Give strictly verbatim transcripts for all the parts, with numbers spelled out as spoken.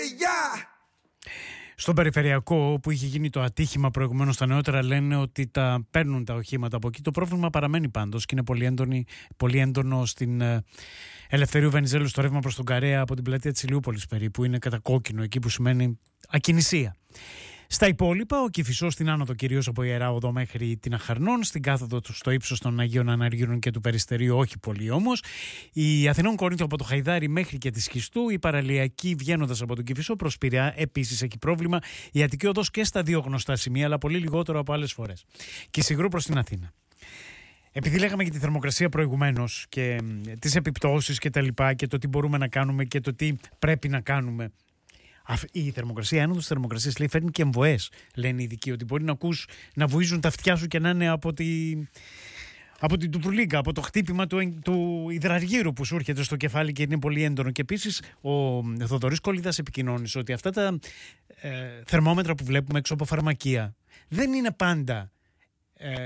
yeah! Στον περιφερειακό που είχε γίνει το ατύχημα προηγουμένως, τα νεότερα λένε ότι τα παίρνουν τα οχήματα από εκεί. Το πρόβλημα παραμένει πάντως και είναι πολύ, έντονη, πολύ έντονο στην Ελευθερίου Βενιζέλου, στο ρεύμα προς τον Καρέα από την πλατεία της Ηλιούπολης περίπου. Είναι κατακόκκινο εκεί, που σημαίνει ακινησία. Στα υπόλοιπα, ο Κηφισός στην άνοδο κυρίως από Ιερά Οδό μέχρι την Αχαρνών, στην κάθοδο του στο ύψος των Αγίων Αναργύρων και του Περιστερίου όχι πολύ όμως. Η Αθηνών Κορίνθου από το Χαϊδάρι μέχρι και τη Σχιστού, η παραλιακή βγαίνοντας από τον Κηφισό προς Πειραιά επίσης έχει πρόβλημα. Η Αττική Οδός και στα δύο γνωστά σημεία, αλλά πολύ λιγότερο από άλλες φορές. Κησιγρού προς την Αθήνα. Επειδή λέγαμε για τη θερμοκρασία προηγουμένως και τις επιπτώσεις και τα λοιπά και το τι μπορούμε να κάνουμε και το τι πρέπει να κάνουμε. Η θερμοκρασία, ένοδος της θερμοκρασίας, λέει, φέρνει και εμβοές, λένε οι ειδικοί, ότι μπορεί να ακούς να βουίζουν τα αυτιά σου και να είναι από, τη, από την τουπρουλίγκα, από το χτύπημα του, του υδραργύρου που σου έρχεται στο κεφάλι και είναι πολύ έντονο. Και επίσης ο Θοδωρής Κολίδας επικοινώνησε ότι αυτά τα ε, θερμόμετρα που βλέπουμε έξω από φαρμακεία δεν είναι πάντα ε,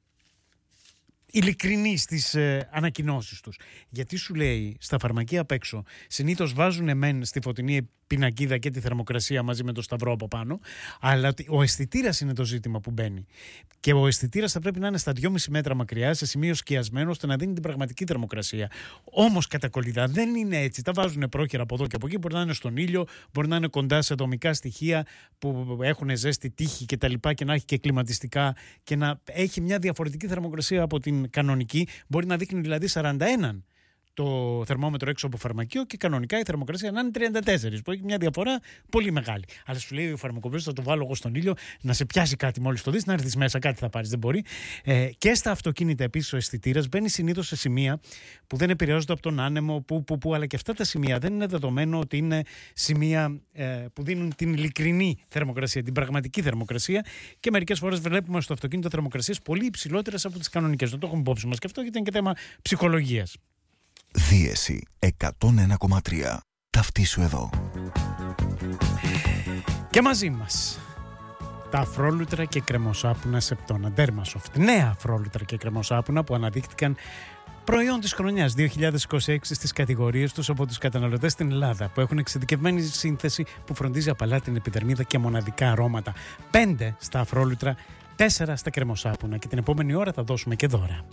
ειλικρινοί στις ε, ανακοινώσεις τους. Γιατί σου λέει, στα φαρμακεία απ' έξω συνήθως βάζουν μεν στη φωτεινή πινακίδα και τη θερμοκρασία μαζί με το σταυρό από πάνω, αλλά ο αισθητήρας είναι το ζήτημα που μπαίνει. Και ο αισθητήρας θα πρέπει να είναι στα δυόμισι μέτρα μακριά, σε σημείο σκιασμένο, ώστε να δίνει την πραγματική θερμοκρασία. Όμως κατά Κολίδα δεν είναι έτσι. Τα βάζουν πρόχειρα από εδώ και από εκεί. Μπορεί να είναι στον ήλιο, μπορεί να είναι κοντά σε δομικά στοιχεία που έχουν ζέστη, τύχη κτλ. Και, και να έχει και κλιματιστικά και να έχει μια διαφορετική θερμοκρασία από την κανονική. Μπορεί να δείχνει δηλαδή σαράντα ένα το θερμόμετρο έξω από φαρμακείο και κανονικά η θερμοκρασία να είναι τριάντα τέσσερα, που έχει μια διαφορά πολύ μεγάλη. Αλλά σου λέει ο φαρμακοποιός, θα το βάλω εγώ στον ήλιο, να σε πιάσει κάτι μόλις το δεις, να έρθεις μέσα, κάτι θα πάρεις. Δεν μπορεί. Ε, και στα αυτοκίνητα επίσης ο αισθητήρας μπαίνει συνήθως σε σημεία που δεν επηρεάζονται από τον άνεμο, που, που, που, αλλά και αυτά τα σημεία δεν είναι δεδομένο ότι είναι σημεία ε, που δίνουν την ειλικρινή θερμοκρασία, την πραγματική θερμοκρασία. Και μερικές φορές βλέπουμε στο αυτοκίνητο θερμοκρασίες πολύ υψηλότερες από τις κανονικές. Δεν το έχουμε υπόψη μας και αυτό, γιατί είναι και θέμα ψυχολογίας. Δίεση εκατόν ένα κόμμα τρία. Ταυτίσου εδώ. Και μαζί μας τα αφρόλουτρα και κρεμοσάπουνα Σεπτόνα Dermasoft. Νέα αφρόλουτρα και κρεμοσάπουνα που αναδείχτηκαν προϊόν της χρονιάς δύο χιλιάδες είκοσι έξι στις κατηγορίες τους από τους καταναλωτές στην Ελλάδα, που έχουν εξειδικευμένη σύνθεση που φροντίζει απαλά την επιδερμίδα και μοναδικά αρώματα. Πέντε στα αφρόλουτρα, τέσσερα στα κρεμοσάπουνα, και την επόμενη ώρα θα δώσουμε και δώρα.